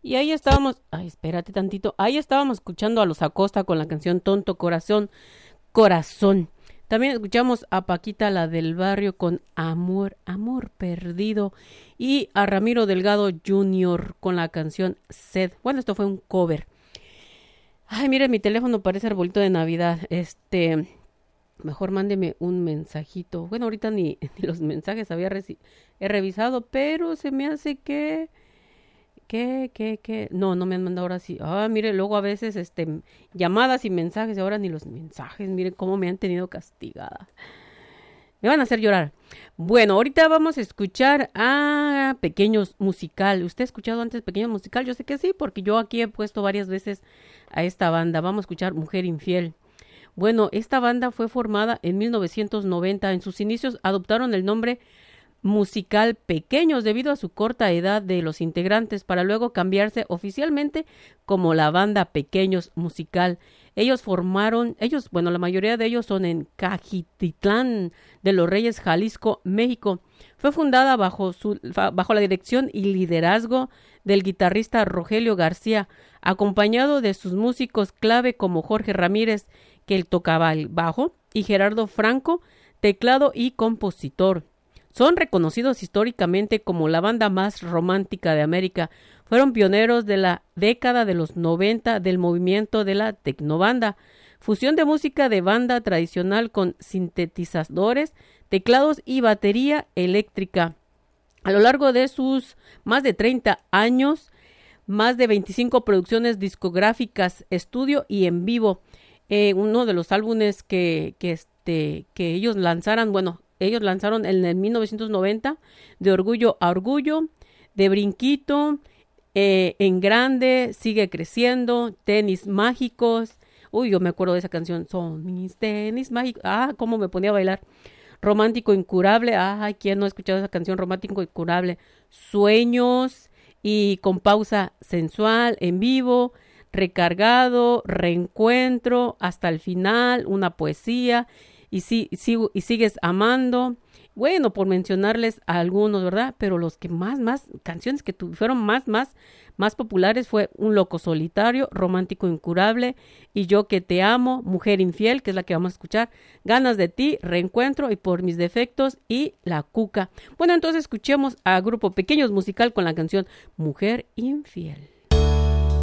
Y ahí estábamos, ay, espérate tantito, ahí estábamos escuchando a los Acosta con la canción Tonto Corazón, Corazón. También escuchamos a Paquita, la del barrio, con Amor, Amor Perdido. Y a Ramiro Delgado Jr. con la canción Sed. Bueno, esto fue un cover. Ay, mire, mi teléfono parece arbolito de Navidad. Mejor mándeme un mensajito. Bueno, ahorita ni los mensajes he revisado, pero se me hace que... No, no me han mandado ahora sí. Ah, mire, luego a veces, llamadas y mensajes, y ahora ni los mensajes. Mire cómo me han tenido castigada. Me van a hacer llorar. Bueno, ahorita vamos a escuchar a Pequeños Musical. ¿Usted ha escuchado antes Pequeños Musical? Yo sé que sí, porque yo aquí he puesto varias veces a esta banda. Vamos a escuchar Mujer Infiel. Bueno, esta banda fue formada en 1990. En sus inicios adoptaron el nombre Musical Pequeños debido a su corta edad de los integrantes para luego cambiarse oficialmente como la banda Pequeños Musical. Bueno, la mayoría de ellos son en Cajititlán de los Reyes, Jalisco, México. Fue fundada bajo la dirección y liderazgo del guitarrista Rogelio García, acompañado de sus músicos clave como Jorge Ramírez, que él tocaba el bajo, y Gerardo Franco, teclado y compositor. Son reconocidos históricamente como la banda más romántica de América. Fueron pioneros de la década de los 90 del movimiento de la tecnobanda, fusión de música de banda tradicional con sintetizadores, teclados y batería eléctrica. A lo largo de sus más de 30 años, más de 25 producciones discográficas, estudio y en vivo. Uno de los álbumes que ellos lanzaron en el 1990, De Orgullo a Orgullo, De Brinquito, En Grande, Sigue Creciendo, Tenis Mágicos. Uy, yo me acuerdo de esa canción. Son mis tenis mágicos. Ah, cómo me ponía a bailar. Romántico Incurable. Ay, ¿quién no ha escuchado esa canción? Romántico Incurable. Sueños y Con Pausa Sensual, En Vivo, Recargado, Reencuentro, Hasta el Final, Una Poesía. Y sigues amando. Bueno, por mencionarles a algunos, ¿verdad? Pero los que más canciones que fueron más populares fue Un Loco Solitario, Romántico Incurable y Yo que te amo, Mujer Infiel, que es la que vamos a escuchar, Ganas de ti, Reencuentro y Por mis defectos y La Cuca. Bueno, entonces escuchemos a Grupo Pequeños Musical con la canción Mujer Infiel.